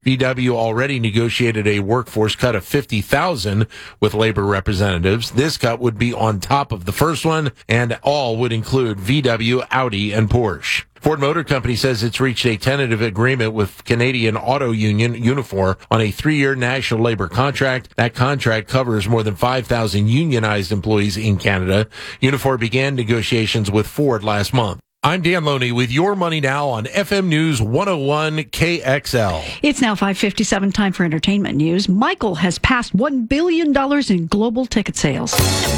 VW already negotiated a workforce cut of 50,000 with labor representatives. This cut would be on top of the first one, and all would include VW, Audi, and Porsche. Ford Motor Company says it's reached a tentative agreement with Canadian Auto Union, Unifor, on a 3-year national labor contract. That contract covers more than 5,000 unionized employees in Canada. Unifor began negotiations with Ford last month. I'm Dan Loney with your money now on FM News 101 KXL. It's now 5:57, time for entertainment news. Michael has passed $1 billion in global ticket sales.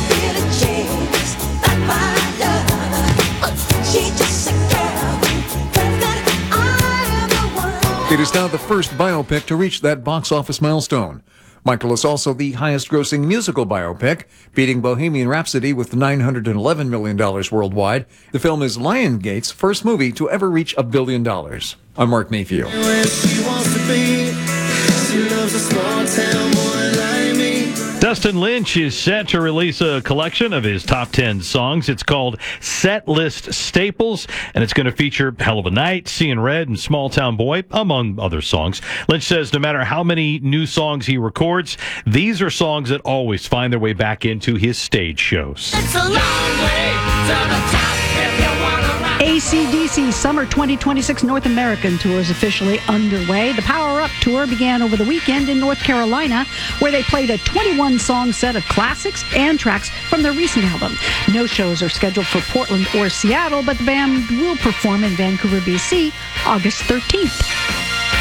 It is now the first biopic to reach that box office milestone. Michael is also the highest-grossing musical biopic, beating Bohemian Rhapsody with $911 million worldwide. The film is Lionsgate's first movie to ever reach $1 billion. I'm Mark Mayfield. Dustin Lynch is set to release a collection of his top 10 songs. It's called Set List Staples, and it's going to feature Hell of a Night, Seeing Red, and Small Town Boy, among other songs. Lynch says no matter how many new songs he records, these are songs that always find their way back into his stage shows. It's a long way to the top if you want to rock. AC/DC Summer 2026 North American Tour is officially underway. The Power Up Tour began over the weekend in North Carolina, where they played a 21-song set of classics and tracks from their recent album. No shows are scheduled for Portland or Seattle, but the band will perform in Vancouver, BC, August 13th.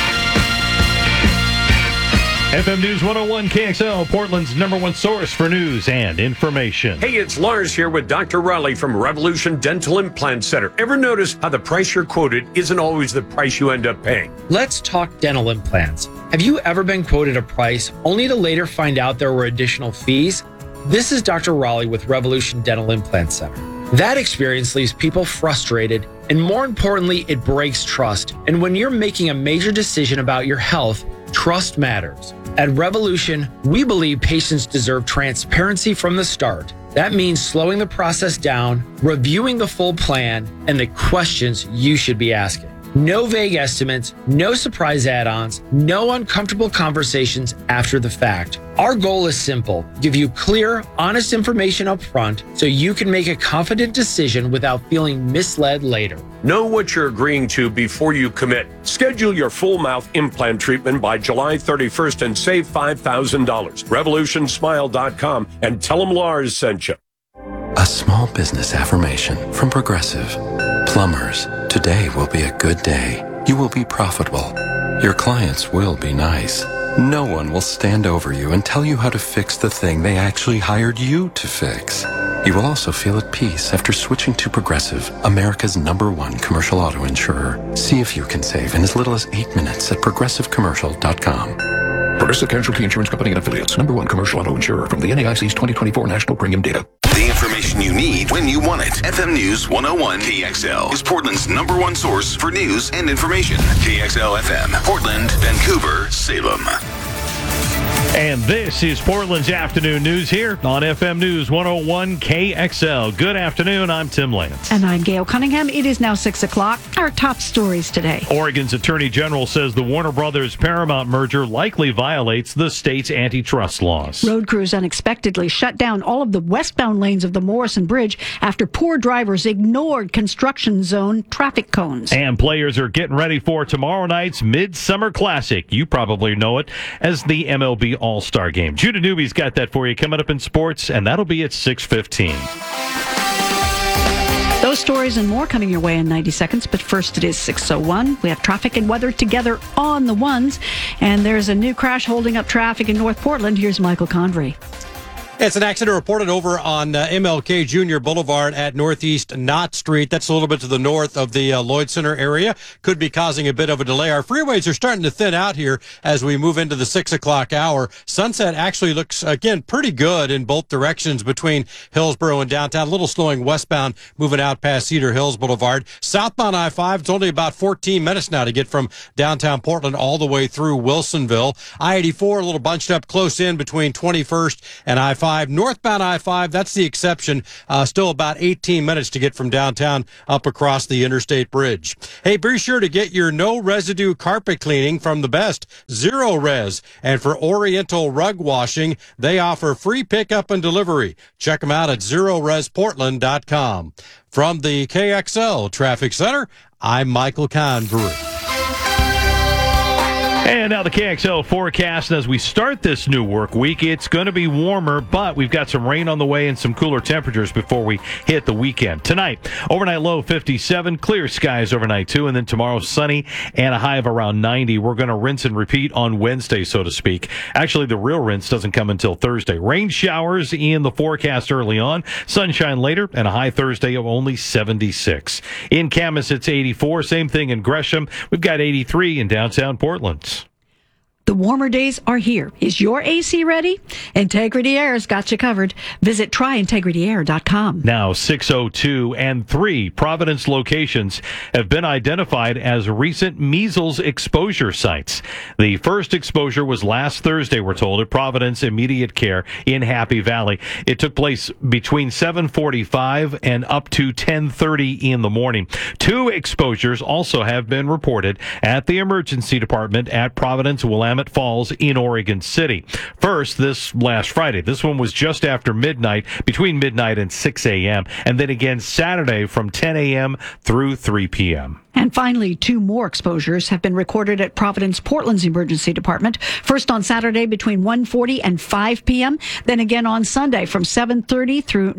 FM News 101 KXL, Portland's #1 source for news and information. Hey, it's Lars here with Dr. Raleigh from Revolution Dental Implant Center. Ever notice how the price you're quoted isn't always the price you end up paying? Let's talk dental implants. Have you ever been quoted a price only to later find out there were additional fees? This is Dr. Raleigh with Revolution Dental Implant Center. That experience leaves people frustrated, and more importantly, it breaks trust. And when you're making a major decision about your health, trust matters. At Revolution, we believe patients deserve transparency from the start. That means slowing the process down, reviewing the full plan, and the questions you should be asking. No vague estimates, no surprise add-ons, no uncomfortable conversations after the fact. Our goal is simple: give you clear, honest information up front so you can make a confident decision without feeling misled later. Know what you're agreeing to before you commit. Schedule your full mouth implant treatment by July 31st and save $5,000. RevolutionSmile.com and tell them Lars sent you. A small business affirmation from Progressive. Plumbers, today will be a good day. You will be profitable. Your clients will be nice. No one will stand over you and tell you how to fix the thing they actually hired you to fix. You will also feel at peace after switching to Progressive, America's #1 commercial auto insurer. See if you can save in as little as 8 minutes at progressivecommercial.com. Progressive Casualty Insurance Company and Affiliates, #1 commercial auto insurer from the NAIC's 2024 National Premium Data. The information you need when you want it. FM News 101 KXL is Portland's #1 source for news and information. KXL FM, Portland, Vancouver, Salem. And this is Portland's afternoon news here on FM News 101 KXL. Good afternoon. I'm Tim Lance. And I'm Gail Cunningham. It is now 6 o'clock. Our top stories today. Oregon's Attorney General says the Warner Brothers Paramount merger likely violates the state's antitrust laws. Road crews unexpectedly shut down all of the westbound lanes of the Morrison Bridge after poor drivers ignored construction zone traffic cones. And players are getting ready for tomorrow night's Midsummer Classic. You probably know it as the MLB All-Star Game. Judah Newby's got that for you coming up in sports, and that'll be at 6:15. Those stories and more coming your way in 90 seconds, but first it is 6:01. We have traffic and weather together on the ones, and there's a new crash holding up traffic in North Portland. Here's Michael Convery. It's an accident reported over on MLK Jr. Boulevard at Northeast Knott Street. That's a little bit to the north of the Lloyd Center area. Could be causing a bit of a delay. Our freeways are starting to thin out here as we move into the 6 o'clock hour. Sunset actually looks, again, pretty good in both directions between Hillsborough and downtown. A little slowing westbound, moving out past Cedar Hills Boulevard. Southbound I-5, it's only about 14 minutes now to get from downtown Portland all the way through Wilsonville. I-84, a little bunched up close in between 21st and I-5. I-5. Northbound I-5, that's the exception. Still about 18 minutes to get from downtown up across the interstate bridge. Hey, be sure to get your no residue carpet cleaning from the best, Zero Res. And for Oriental rug washing, they offer free pickup and delivery. Check them out at ZeroResPortland.com. From the KXL Traffic Center, I'm Michael Convery. And now the KXL forecast. As we start this new work week, it's going to be warmer, but we've got some rain on the way and some cooler temperatures before we hit the weekend. Tonight, overnight low 57, clear skies overnight too, and then tomorrow sunny and a high of around 90. We're going to rinse and repeat on Wednesday, so to speak. Actually, the real rinse doesn't come until Thursday. Rain showers in the forecast early on, sunshine later, and a high Thursday of only 76. In Camas, it's 84. Same thing in Gresham. We've got 83 in downtown Portland. The warmer days are here. Is your AC ready? Integrity Air's got you covered. Visit tryintegrityair.com. Now 602 and 3 Providence locations have been identified as recent measles exposure sites. The first exposure was last Thursday, we're told, at Providence Immediate Care in Happy Valley. It took place between 7:45 and up to 10:30 in the morning. 2 exposures also have been reported at the emergency department at Providence Willamette Falls in Oregon City. First, this last Friday. This one was just after midnight, between midnight and 6 a.m. And then again Saturday from 10 a.m. through 3 p.m. And finally, 2 more exposures have been recorded at Providence Portland's emergency department. First on Saturday between 1:40 and 5 p.m., then again on Sunday from 7:30 through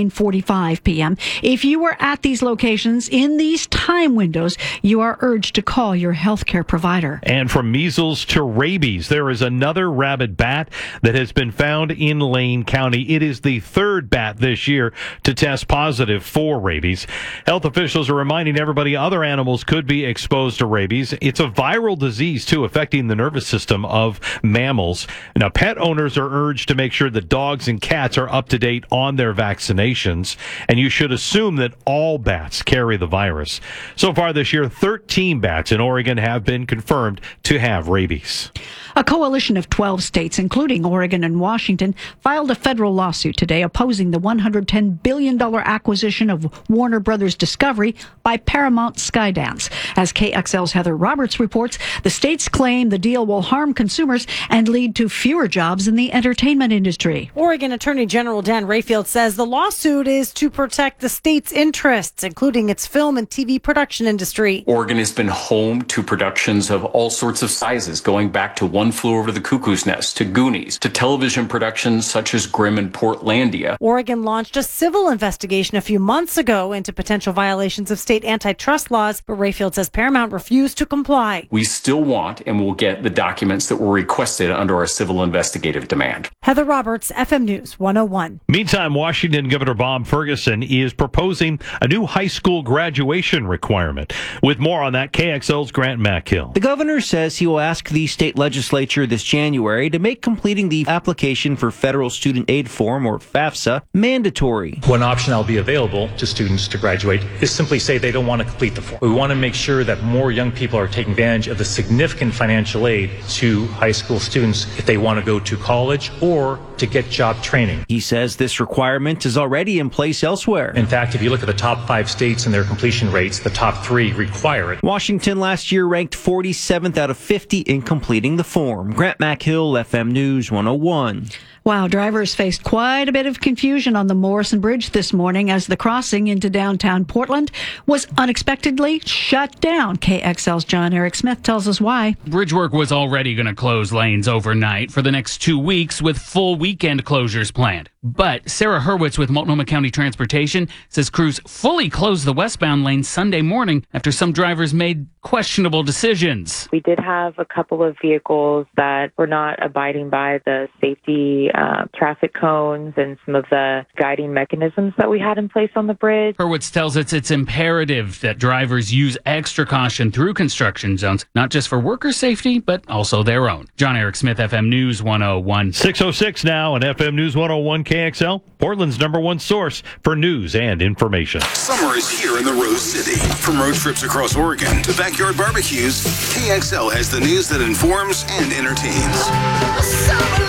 9:45 p.m. If you were at these locations in these time windows, you are urged to call your healthcare provider. And from measles to rabies, there is another rabid bat that has been found in Lane County. It is the 3rd bat this year to test positive for rabies. Health officials are reminding everybody other animals could be exposed to rabies. It's a viral disease, too, affecting the nervous system of mammals. Now, pet owners are urged to make sure that dogs and cats are up to date on their vaccinations, and you should assume that all bats carry the virus. So far this year, 13 bats in Oregon have been confirmed to have rabies. A coalition of 12 states, including Oregon and Washington, filed a federal lawsuit today opposing the $110 billion acquisition of Warner Brothers Discovery by Paramount Skydance. As KXL's Heather Roberts reports, the states claim the deal will harm consumers and lead to fewer jobs in the entertainment industry. Oregon Attorney General Dan Rayfield says the lawsuit is to protect the state's interests, including its film and TV production industry. Oregon has been home to productions of all sorts of sizes, going back to One Flew Over the Cuckoo's Nest, to Goonies, to television productions such as Grimm and Portlandia. Oregon launched a civil investigation a few months ago into potential violations of state antitrust laws, but Rayfield says Paramount refused to comply. We still want and will get the documents that were requested under our civil investigative demand. Heather Roberts, FM News 101. Meantime, Washington Governor Bob Ferguson is proposing a new high school graduation requirement. With more on that, KXL's Grant McHill. The governor says he will ask the state legislature this January to make completing the application for federal student aid form, or FAFSA, mandatory. One option that'll be available to students to graduate is simply say they don't want to complete the form. We want to make sure that more young people are taking advantage of the significant financial aid to high school students if they want to go to college or to get job training. He says this requirement is already in place elsewhere. In fact, if you look at the top 5 states and their completion rates, the top 3 require it. Washington last year ranked 47th out of 50 in completing the form. Grant McHill, FM News 101. Wow, drivers faced quite a bit of confusion on the Morrison Bridge this morning as the crossing into downtown Portland was unexpectedly shut down. KXL's John Eric Smith tells us why. Bridge work was already going to close lanes overnight for the next 2 weeks with full weekend closures planned. But Sarah Hurwitz with Multnomah County Transportation says crews fully closed the westbound lane Sunday morning after some drivers made questionable decisions. We did have a couple of vehicles that were not abiding by the safety traffic cones and some of the guiding mechanisms that we had in place on the bridge. Hurwitz tells us it's imperative that drivers use extra caution through construction zones, not just for worker safety, but also their own. John Eric Smith, FM News 101. 6:06 now on FM News 101 KXL, Portland's #1 source for news and information. Summer is here in the Rose City. From road trips across Oregon to backyard barbecues, KXL has the news that informs and entertains.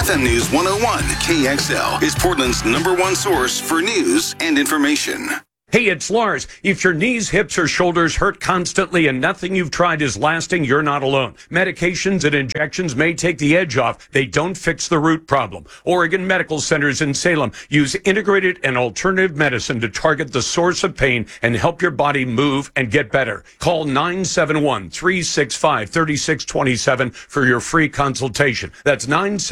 FM News 101 KXL is Portland's #1 source for news and information. Hey, it's Lars. If your knees, hips, or shoulders hurt constantly and nothing you've tried is lasting, you're not alone. Medications and injections may take the edge off. They don't fix the root problem. Oregon Medical Centers in Salem use integrated and alternative medicine to target the source of pain and help your body move and get better. Call 971-365-3627 for your free consultation. That's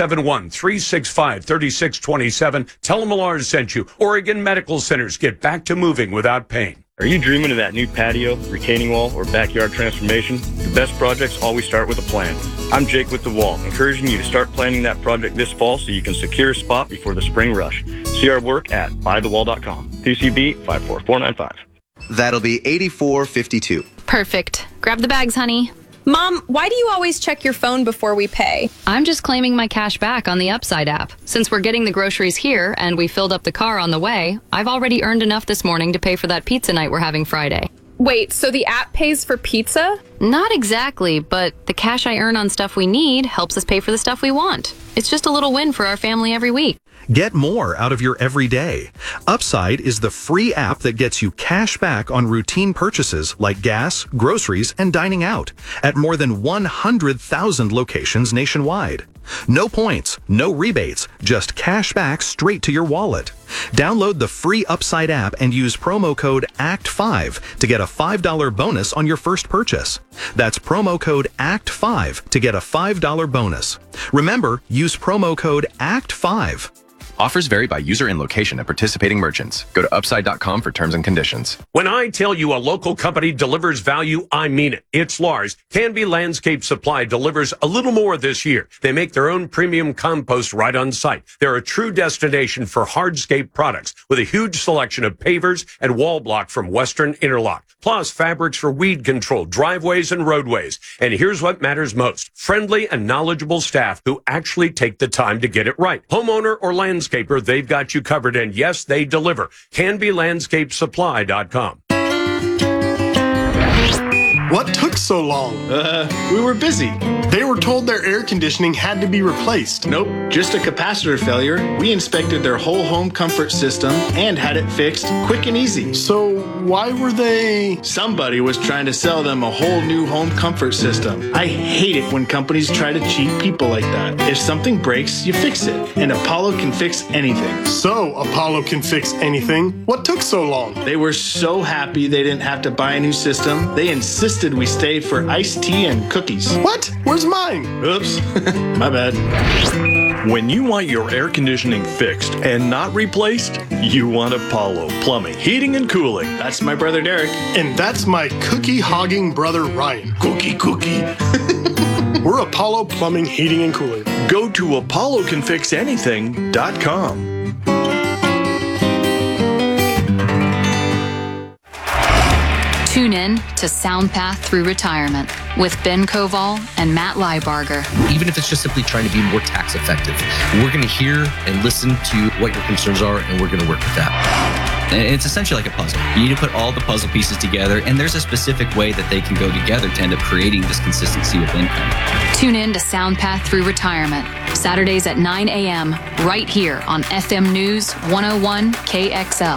971-365-3627. Tell them Lars sent you. Oregon Medical Centers. Get back to moving without pain. Are you dreaming of that new patio, retaining wall, or backyard transformation? The best projects always start with a plan. I'm Jake with The Wall, encouraging you to start planning that project this fall so you can secure a spot before the spring rush. See our work at buythewall.com. TCB 54495. That'll be $84.52. Perfect. Grab the bags, honey. Mom, why do you always check your phone before we pay? I'm just claiming my cash back on the Upside app. Since we're getting the groceries here and we filled up the car on the way, I've already earned enough this morning to pay for that pizza night we're having Friday. Wait, so the app pays for pizza? Not exactly, but the cash I earn on stuff we need helps us pay for the stuff we want. It's just a little win for our family every week. Get more out of your everyday. Upside is the free app that gets you cash back on routine purchases like gas, groceries, and dining out at more than 100,000 locations nationwide. No points, no rebates, just cash back straight to your wallet. Download the free Upside app and use promo code ACT5 to get a $5 bonus on your first purchase. That's promo code ACT5 to get a $5 bonus. Remember, use promo code ACT5. Offers vary by user and location at participating merchants. Go to upside.com for terms and conditions. When I tell you a local company delivers value, I mean it. It's Lars. Canby Landscape Supply delivers a little more this year. They make their own premium compost right on site. They're a true destination for hardscape products with a huge selection of pavers and wall block from Western Interlock, plus fabrics for weed control, driveways, and roadways. And here's what matters most: friendly and knowledgeable staff who actually take the time to get it right. Homeowner or landscaper, they've got you covered, and yes, they deliver. CanbyLandscapeSupply.com. What took so long? We were busy. They were told their air conditioning had to be replaced. Nope, just a capacitor failure. We inspected their whole home comfort system and had it fixed quick and easy. So why were they... Somebody was trying to sell them a whole new home comfort system. I hate it when companies try to cheat people like that. If something breaks, you fix it. And Apollo can fix anything. So Apollo can fix anything? What took so long? They were so happy they didn't have to buy a new system. They insisted we stay for iced tea and cookies. What? Where's mine? Oops. My bad. When you want your air conditioning fixed and not replaced, you want Apollo Plumbing, Heating, and Cooling. That's my brother Derek. And that's my cookie-hogging brother Ryan. Cookie. We're Apollo Plumbing, Heating, and Cooling. Go to ApolloCanFixAnything.com. Tune in to Sound Path Through Retirement with Ben Koval and Matt Liebarger. Even if it's just simply trying to be more tax effective, we're going to hear and listen to what your concerns are, and we're going to work with that. And it's essentially like a puzzle. You need to put all the puzzle pieces together, and there's a specific way that they can go together to end up creating this consistency of income. Tune in to Sound Path Through Retirement, Saturdays at 9 a.m., right here on FM News 101 KXL.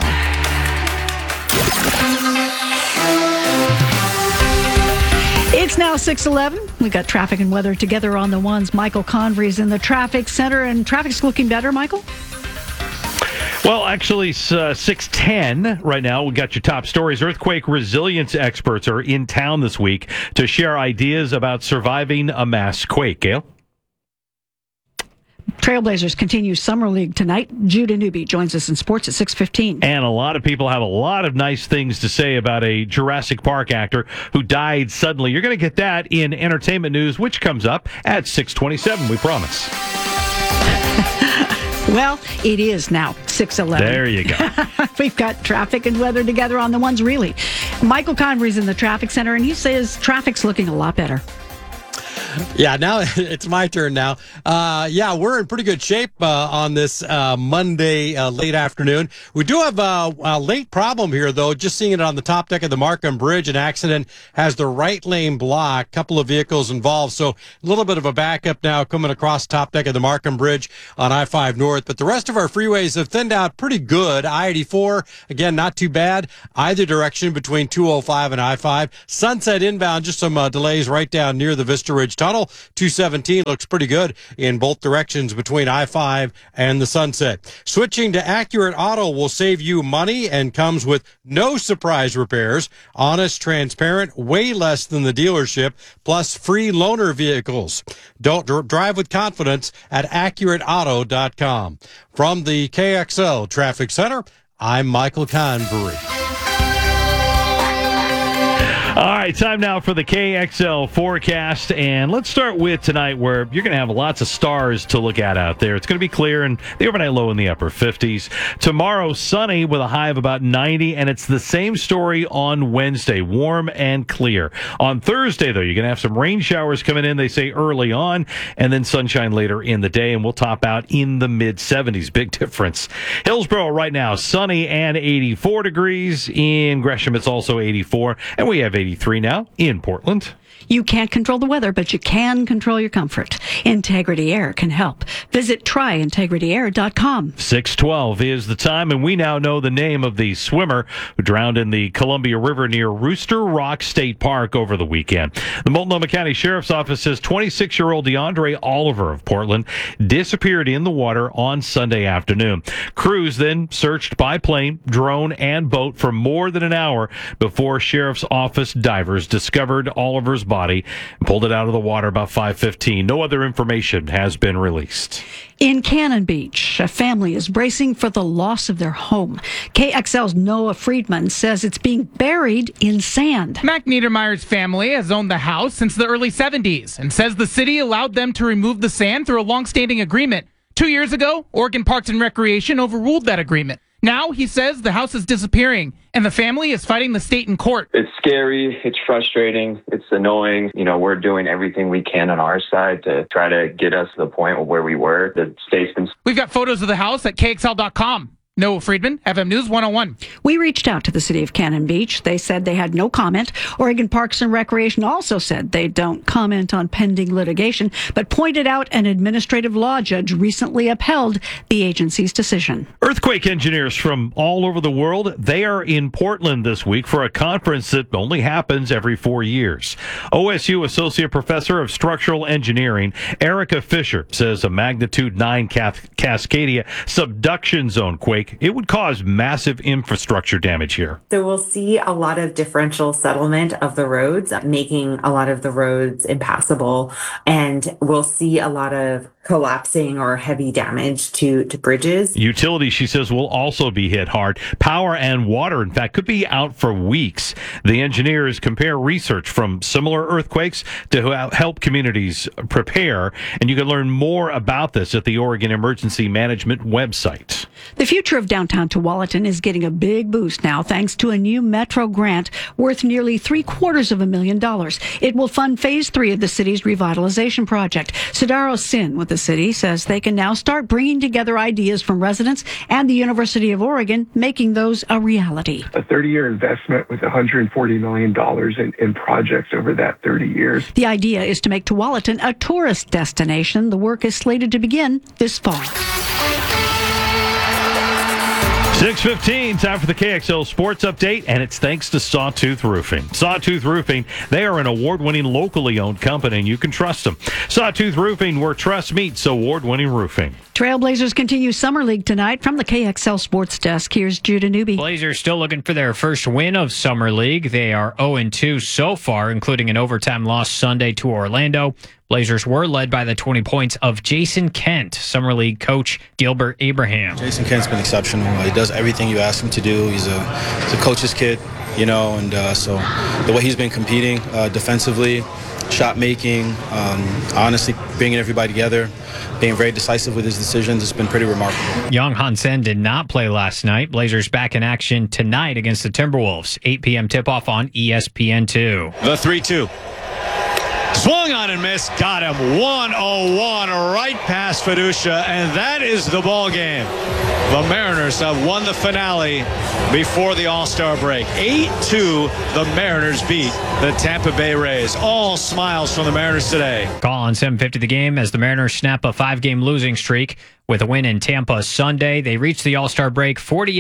It's now 6:11. We got traffic and weather together on the ones. Michael Convery's in the traffic center, and traffic's looking better, Michael? Well, actually, it's 6:10 right now. We got your top stories. Earthquake resilience experts are in town this week to share ideas about surviving a mass quake. Gail? Trailblazers continue Summer League tonight. Judah Newby joins us in sports at 6:15. And a lot of people have a lot of nice things to say about a Jurassic Park actor who died suddenly. You're going to get that in entertainment news, which comes up at 6:27, we promise. Well, it is now 6:11. There you go. We've got traffic and weather together on the ones, really. Michael Convery's in the traffic center, and he says traffic's looking a lot better. Yeah, now it's my turn now. Yeah, we're in pretty good shape on this Monday late afternoon. We do have a late problem here, though. Just seeing it on the top deck of the Markham Bridge, an accident has the right lane blocked. Couple of vehicles involved, so a little bit of a backup now coming across the top deck of the Markham Bridge on I-5 North. But the rest of our freeways have thinned out pretty good. I-84, again, not too bad either direction between 205 and I-5. Sunset inbound, just some delays right down near the Vista Ridge Tunnel. 217 looks pretty good in both directions between I-5 and the Sunset. Switching to Accurate Auto will save you money and comes with no surprise repairs. Honest, transparent, way less than the dealership, plus free loaner vehicles. Don't drive with confidence at AccurateAuto.com. From the KXL Traffic Center, I'm Michael Convery. All right, time now for the KXL forecast, and let's start with tonight, where you're going to have lots of stars to look at out there. It's going to be clear, and the overnight low in the upper 50s. Tomorrow, sunny with a high of about 90, and it's the same story on Wednesday, warm and clear. On Thursday, though, you're going to have some rain showers coming in, they say, early on, and then sunshine later in the day, and we'll top out in the mid-70s. Big difference. Hillsboro right now, sunny and 84 degrees. In Gresham, it's also 84, and we have 83 now in Portland. You can't control the weather, but you can control your comfort. Integrity Air can help. Visit tryintegrityair.com. 6:12 is the time, and we now know the name of the swimmer who drowned in the Columbia River near Rooster Rock State Park over the weekend. The Multnomah County Sheriff's Office says 26-year-old DeAndre Oliver of Portland disappeared in the water on Sunday afternoon. Crews then searched by plane, drone, and boat for more than an hour before Sheriff's Office divers discovered Oliver's body and pulled it out of the water about 5:15. No other information has been released. In Cannon Beach, a family is bracing for the loss of their home. KXL's Noah Friedman says it's being buried in sand. Mac Niedermeyer's family has owned the house since the early 70s and says the city allowed them to remove the sand through a long-standing agreement. 2 years ago, Oregon Parks and Recreation overruled that agreement. Now, he says the house is disappearing, and the family is fighting the state in court. It's scary. It's frustrating. It's annoying. You know, we're doing everything we can on our side to try to get us to the point where we were. The state's been... We've got photos of the house at KXL.com. Noah Friedman, FM News 101. We reached out to the city of Cannon Beach. They said they had no comment. Oregon Parks and Recreation also said they don't comment on pending litigation, but pointed out an administrative law judge recently upheld the agency's decision. Earthquake engineers from all over the world, they are in Portland this week for a conference that only happens every 4 years. OSU Associate Professor of Structural Engineering, Erica Fisher, says a magnitude 9 Cascadia subduction zone quake, it would cause massive infrastructure damage here. So we'll see a lot of differential settlement of the roads, making a lot of the roads impassable. And we'll see a lot of collapsing or heavy damage to bridges. Utilities, she says, will also be hit hard. Power and water, in fact, could be out for weeks. The engineers compare research from similar earthquakes to help communities prepare. And you can learn more about this at the Oregon Emergency Management website. The future of downtown Tualatin is getting a big boost now thanks to a new Metro grant worth nearly $750,000. It will fund Phase 3 of the city's revitalization project. Sidaro Sin with the city says they can now start bringing together ideas from residents and the University of Oregon, making those a reality. A 30-year investment with $140 million in projects over that 30 years. The idea is to make Tualatin a tourist destination. The work is slated to begin this fall. 6:15, time for the KXL Sports Update, and it's thanks to Sawtooth Roofing. Sawtooth Roofing, they are an award-winning, locally owned company, and you can trust them. Sawtooth Roofing, where trust meets award-winning roofing. Trailblazers continue Summer League tonight. From the KXL Sports Desk, here's Judah Newby. Blazers still looking for their first win of Summer League. They are 0-2 so far, including an overtime loss Sunday to Orlando. Blazers were led by the 20 points of Jason Kent, Summer League coach Gilbert Abraham. Jason Kent's been exceptional. He does everything you ask him to do. He's a coach's kid, you know, and so the way he's been competing defensively, shot making, honestly bringing everybody together, being very decisive with his decisions, it's been pretty remarkable. Young Hansen did not play last night. Blazers back in action tonight against the Timberwolves. 8 p.m. tip-off on ESPN2. The 3-2. Swung on and and miss. Got him. 101 right past Fiducia, and that is the ball game. The Mariners have won the finale before the All-Star break. 8-2, the Mariners beat the Tampa Bay Rays. All smiles from the Mariners today. Call on 750 the game as the Mariners snap a 5-game losing streak with a win in Tampa Sunday. They reached the All-Star break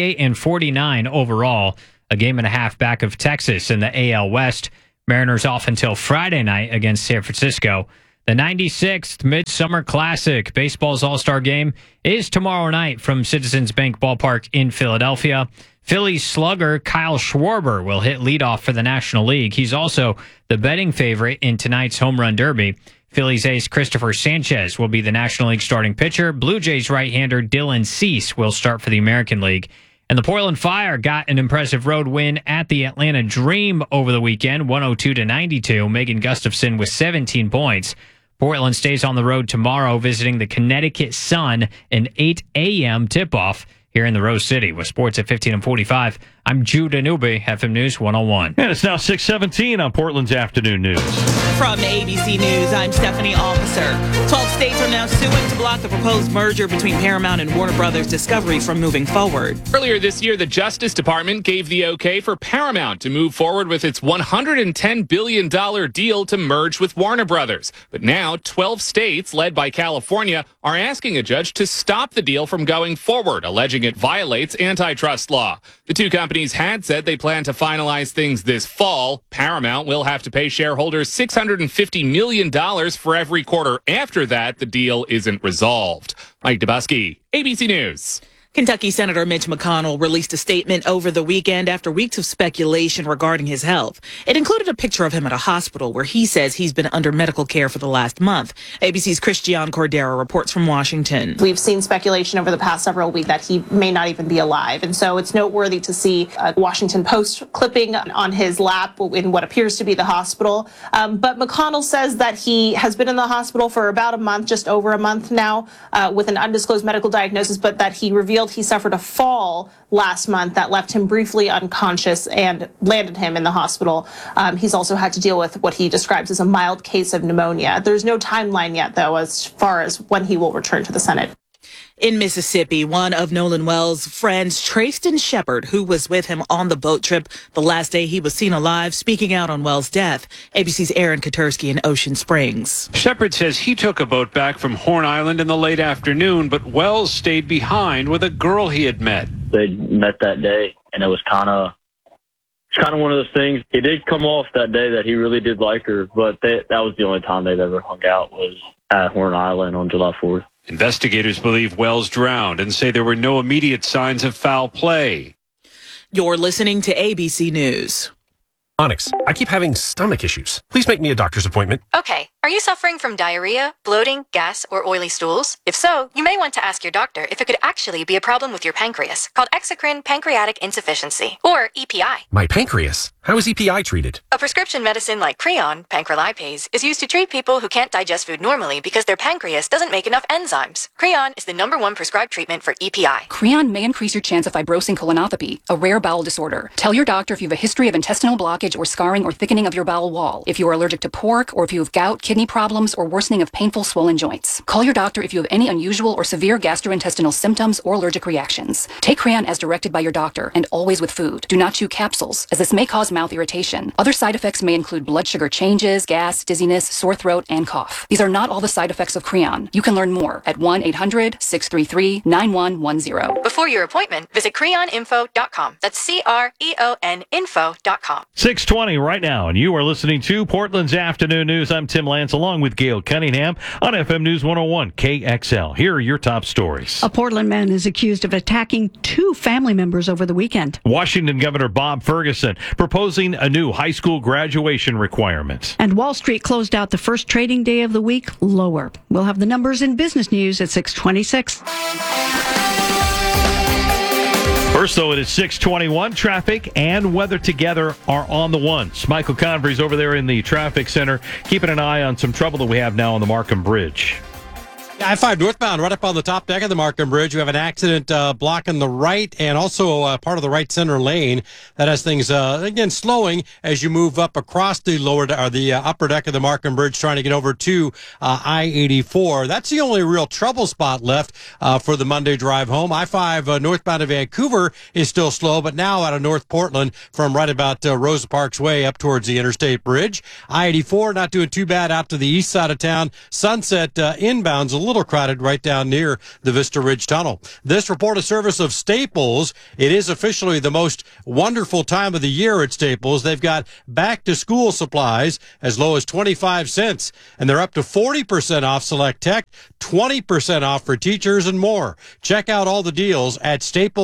48-49 overall, a game and a half back of Texas in the AL West. Mariners off until Friday night against San Francisco. The 96th Midsummer Classic, baseball's All-Star game, is tomorrow night from Citizens Bank Ballpark in Philadelphia. Phillies slugger Kyle Schwarber will hit leadoff for the National League. He's also the betting favorite in tonight's Home Run Derby. Phillies ace Christopher Sanchez will be the National League starting pitcher. Blue Jays right-hander Dylan Cease will start for the American League. And the Portland Fire got an impressive road win at the Atlanta Dream over the weekend, 102-92. Megan Gustafson with 17 points. Portland stays on the road tomorrow, visiting the Connecticut Sun, an 8 a.m. tip-off here in the Rose City. With sports at 15 and 45, I'm Jude Anubi, FM News 101. And it's now 6:17 on Portland's Afternoon News. From ABC News, I'm Stephanie Officer. 12 states are now suing to block the proposed merger between Paramount and Warner Brothers Discovery from moving forward. Earlier this year, the Justice Department gave the okay for Paramount to move forward with its $110 billion deal to merge with Warner Brothers. But now, 12 states, led by California, are asking a judge to stop the deal from going forward, alleging it violates antitrust law. The two companies had said they plan to finalize things this fall. Paramount will have to pay shareholders $650 million for every quarter after that the deal isn't resolved. Mike Dubusky, ABC News. Kentucky Senator Mitch McConnell released a statement over the weekend after weeks of speculation regarding his health. It included a picture of him at a hospital where he says he's been under medical care for the last month. ABC's Christiane Cordero reports from Washington. We've seen speculation over the past several weeks that he may not even be alive. And so it's noteworthy to see a Washington Post clipping on his lap in what appears to be the hospital. But McConnell says that he has been in the hospital for about a month, just over a month now, with an undisclosed medical diagnosis, but that he revealed he suffered a fall last month that left him briefly unconscious and landed him in the hospital. He's also had to deal with what he describes as a mild case of pneumonia. There's no timeline yet, though, as far as when he will return to the Senate. In Mississippi, one of Nolan Wells' friends, Trayston Shepard, who was with him on the boat trip the last day he was seen alive, speaking out on Wells' death. ABC's Aaron Katursky in Ocean Springs. Shepard says he took a boat back from Horn Island in the late afternoon, but Wells stayed behind with a girl he had met. They met that day, and it was kind of one of those things. He did come off that day that he really did like her, but that was the only time they'd ever hung out was at Horn Island on July 4th. Investigators believe Wells drowned and say there were no immediate signs of foul play. You're listening to ABC News. Onyx, I keep having stomach issues. Please make me a doctor's appointment. Okay. Are you suffering from diarrhea, bloating, gas, or oily stools? If so, you may want to ask your doctor if it could actually be a problem with your pancreas, called exocrine pancreatic insufficiency, or EPI. My pancreas? How is EPI treated? A prescription medicine like Creon, pancrelipase, is used to treat people who can't digest food normally because their pancreas doesn't make enough enzymes. Creon is the #1 prescribed treatment for EPI. Creon may increase your chance of fibrosing colonopathy, a rare bowel disorder. Tell your doctor if you have a history of intestinal blockage or scarring or thickening of your bowel wall, if you are allergic to pork, or if you have gout, kidney problems, or worsening of painful swollen joints. Call your doctor if you have any unusual or severe gastrointestinal symptoms or allergic reactions. Take Creon as directed by your doctor, and always with food. Do not chew capsules, as this may cause mouth irritation. Other side effects may include blood sugar changes, gas, dizziness, sore throat, and cough. These are not all the side effects of Creon. You can learn more at 1-800-633-9110. Before your appointment, visit creoninfo.com. That's CREON info.com. 6:20 right now, and you are listening to Portland's Afternoon News. I'm Tim Lance, along with Gail Cunningham on FM News 101 KXL. Here are your top stories. A Portland man is accused of attacking 2 family members over the weekend. Washington Governor Bob Ferguson proposing a new high school graduation requirement. And Wall Street closed out the first trading day of the week lower. We'll have the numbers in business news at 6:26. First, though, it is 6:21. Traffic and weather together are on the ones. Michael Convery's over there in the traffic center, keeping an eye on some trouble that we have now on the Markham Bridge. I-5 northbound, right up on the top deck of the Markham Bridge. We have an accident blocking the right and also part of the right center lane. That has things, again, slowing as you move up across the upper deck of the Markham Bridge, trying to get over to I-84. That's the only real trouble spot left for the Monday drive home. I-5 northbound to Vancouver is still slow, but now out of North Portland from right about Rosa Parks Way up towards the Interstate Bridge. I-84 not doing too bad out to the east side of town. Sunset inbounds a little crowded right down near the Vista Ridge Tunnel. This report of service of Staples. It is officially the most wonderful time of the year at Staples. They've got back to school supplies as low as 25 cents, and they're up to 40% off select tech, 20% off for teachers, and more. Check out all the deals at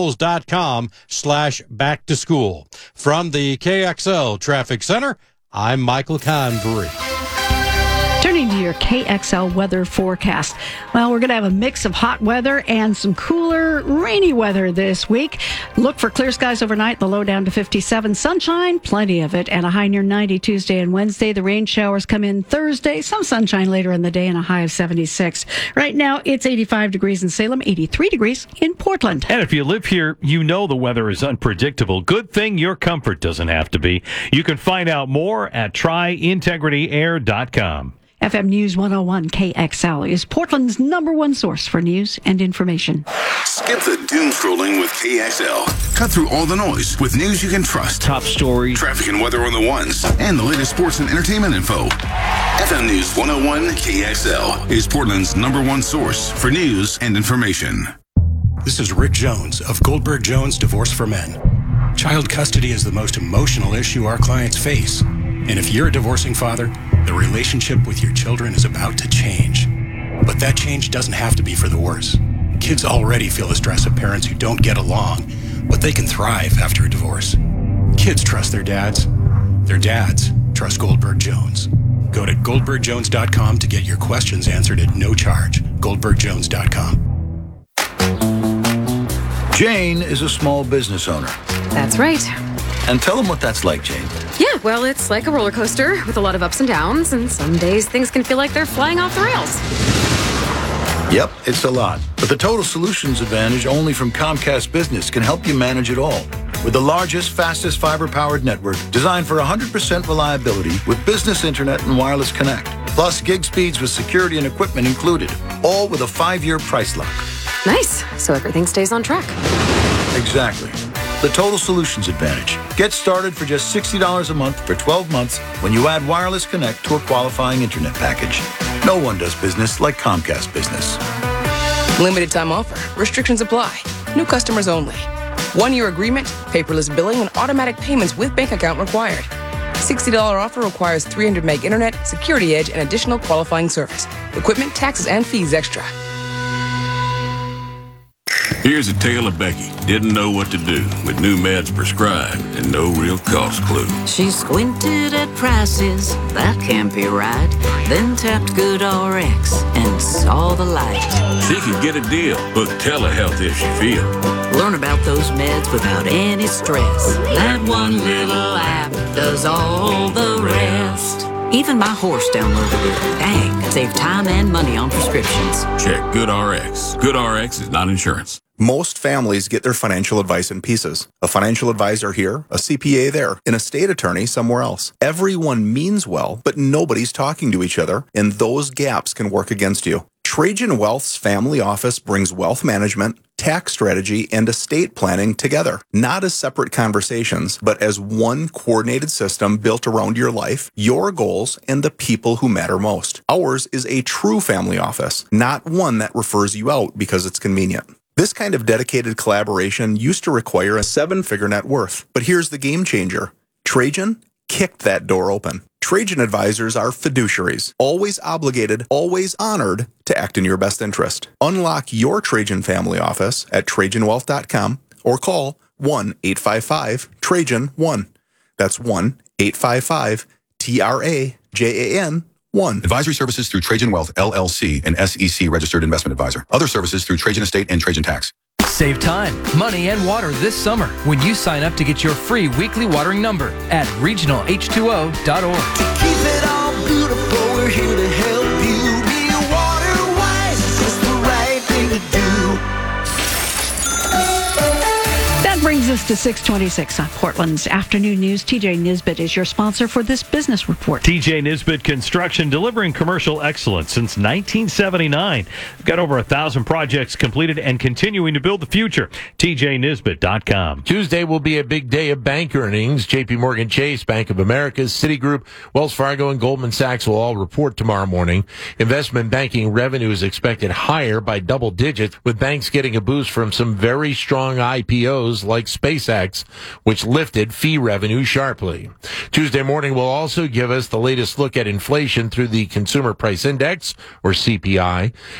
staples.com/back to school. From the KXL Traffic Center, I'm Michael Convery. Turning to your KXL weather forecast. Well, we're going to have a mix of hot weather and some cooler, rainy weather this week. Look for clear skies overnight, the low down to 57. Sunshine, plenty of it, and a high near 90 Tuesday and Wednesday. The rain showers come in Thursday. Some sunshine later in the day and a high of 76. Right now, it's 85 degrees in Salem, 83 degrees in Portland. And if you live here, you know the weather is unpredictable. Good thing your comfort doesn't have to be. You can find out more at tryintegrityair.com. FM News 101 KXL is Portland's #1 source for news and information. Skip the doom scrolling with KXL. Cut through all the noise with news you can trust. Top stories, traffic and weather on the ones, and the latest sports and entertainment info. FM News 101 KXL is Portland's #1 source for news and information. This is Rick Jones of Goldberg Jones Divorce for Men. Child custody is the most emotional issue our clients face. And if you're a divorcing father, the relationship with your children is about to change. But that change doesn't have to be for the worse. Kids already feel the stress of parents who don't get along, but they can thrive after a divorce. Kids trust their dads. Their dads trust Goldberg Jones. Go to goldbergjones.com to get your questions answered at no charge. goldbergjones.com. Jane is a small business owner. That's right. And tell them what that's like, Jane. Yeah, well, it's like a roller coaster with a lot of ups and downs, and some days things can feel like they're flying off the rails. Yep, it's a lot. But the Total Solutions Advantage only from Comcast Business can help you manage it all. With the largest, fastest fiber-powered network designed for 100% reliability with business internet and wireless connect. Plus gig speeds with security and equipment included. All with a 5-year price lock. Nice. So everything stays on track. Exactly. The Total Solutions Advantage. Get started for just $60 a month for 12 months when you add wireless connect to a qualifying internet package. No one does business like Comcast Business. Limited time offer. Restrictions apply. New customers only. 1-year agreement, paperless billing, and automatic payments with bank account required. $60 offer requires 300 meg internet, security edge, and additional qualifying service. Equipment, taxes, and fees extra. Here's a tale of Becky. Didn't know what to do with new meds prescribed and no real cost clue. She squinted at prices, that can't be right. Then tapped GoodRx and saw the light. She could get a deal, book telehealth if she feel. Learn about those meds without any stress. That one little app does all the rest. Even my horse downloaded it. Dang, save time and money on prescriptions. Check GoodRx. GoodRx is not insurance. Most families get their financial advice in pieces. A financial advisor here, a CPA there, an estate attorney somewhere else. Everyone means well, but nobody's talking to each other, and those gaps can work against you. Trajan Wealth's family office brings wealth management, tax strategy, and estate planning together, not as separate conversations, but as one coordinated system built around your life, your goals, and the people who matter most. Ours is a true family office, not one that refers you out because it's convenient. This kind of dedicated collaboration used to require a 7-figure net worth, but here's the game changer. Trajan kicked that door open. Trajan advisors are fiduciaries, always obligated, always honored to act in your best interest. Unlock your Trajan family office at TrajanWealth.com or call 1-855-TRAJAN-1. That's 1-855-TRAJAN-1. Advisory services through Trajan Wealth, LLC, an SEC registered investment advisor. Other services through Trajan Estate and Trajan Tax. Save time, money, and water this summer when you sign up to get your free weekly watering number at regionalh2o.org. Keep it all beautiful, we're here to help you be water wise. to 626 on Portland's Afternoon News. TJ Nisbet is your sponsor for this business report. TJ Nisbet Construction, delivering commercial excellence since 1979. We've got over 1,000 projects completed and continuing to build the future. TJNisbet.com. Tuesday will be a big day of bank earnings. JP Morgan Chase, Bank of America, Citigroup, Wells Fargo, and Goldman Sachs will all report tomorrow morning. Investment banking revenue is expected higher by double digits, with banks getting a boost from some very strong IPOs like SpaceX, which lifted fee revenue sharply. Tuesday morning will also give us the latest look at inflation through the Consumer Price Index, or CPI.